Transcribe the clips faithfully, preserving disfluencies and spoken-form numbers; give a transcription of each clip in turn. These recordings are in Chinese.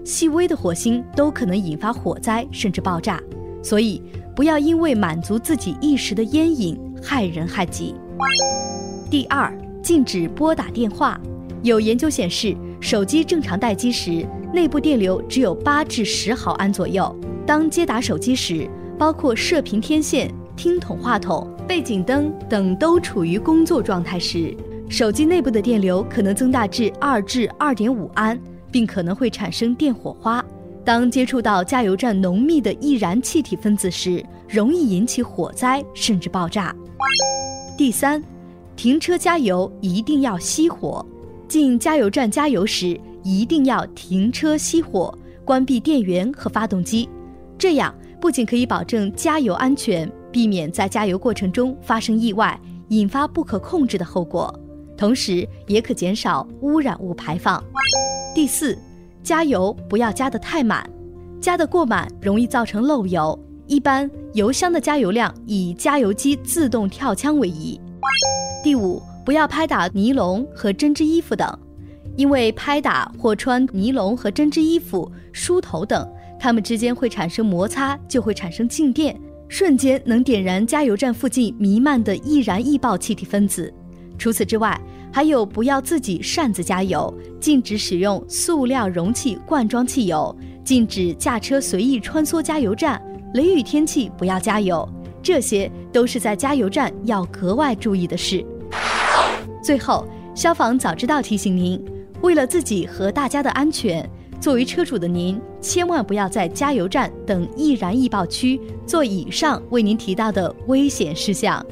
细微的火星都可能引发火灾甚至爆炸，所以不要因为满足自己一时的烟瘾害人害己。第二，禁止拨打电话。有研究显示，手机正常待机时，内部电流只有八至十毫安左右。当接打手机时，包括射频天线、听筒话筒、背景灯等都处于工作状态时，手机内部的电流可能增大至二至二点五安，并可能会产生电火花。当接触到加油站浓密的易燃气体分子时，容易引起火灾甚至爆炸。第三，停车加油一定要熄火。进加油站加油时，一定要停车熄火，关闭电源和发动机。这样不仅可以保证加油安全，避免在加油过程中发生意外，引发不可控制的后果，同时也可减少污染物排放。第四，加油不要加得太满，加得过满容易造成漏油，一般油箱的加油量以加油机自动跳枪为宜。第五，不要拍打尼龙和针织衣服等，因为拍打或穿尼龙和针织衣服、梳头等，它们之间会产生摩擦，就会产生静电，瞬间能点燃加油站附近弥漫的易燃易爆气体分子。除此之外，还有不要自己擅自加油，禁止使用塑料容器灌装汽油，禁止驾车随意穿梭加油站，雷雨天气不要加油，这些都是在加油站要格外注意的事。最后，消防早知道提醒您，为了自己和大家的安全，作为车主的您，千万不要在加油站等易燃易爆区做以上为您提到的危险事项。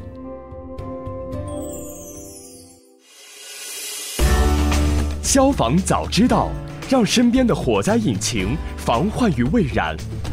消防早知道，让身边的火灾引擎防患于未然。